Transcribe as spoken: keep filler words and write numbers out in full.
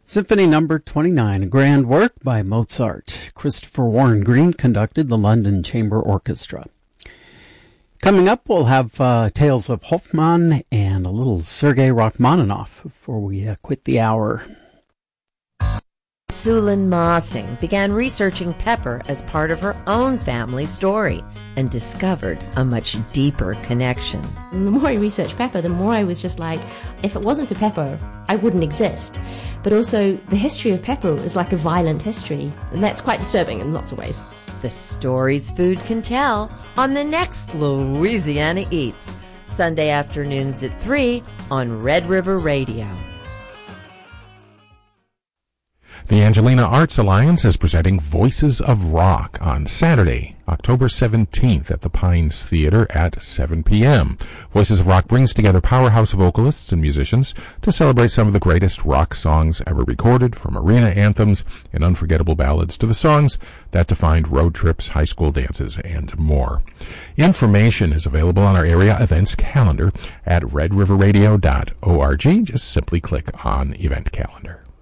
Symphony Number twenty-nine, a grand work by Mozart. Christopher Warren Green conducted the London Chamber Orchestra. Coming up, we'll have uh, Tales of Hoffmann and a little Sergei Rachmaninoff before we uh, quit the hour. Sulin Mossing began researching pepper as part of her own family story and discovered a much deeper connection. And the more I researched pepper, the more I was just like, if it wasn't for pepper, I wouldn't exist. But also, the history of pepper is like a violent history, and that's quite disturbing in lots of ways. The stories food can tell on the next Louisiana Eats, Sunday afternoons at three on Red River Radio. The Angelina Arts Alliance is presenting Voices of Rock on Saturday, October seventeenth at the Pines Theater at seven p.m. Voices of Rock brings together powerhouse vocalists and musicians to celebrate some of the greatest rock songs ever recorded, from arena anthems and unforgettable ballads to the songs that defined road trips, high school dances, and more. Information is available on our area events calendar at red river radio dot org. Just simply click on Event Calendar.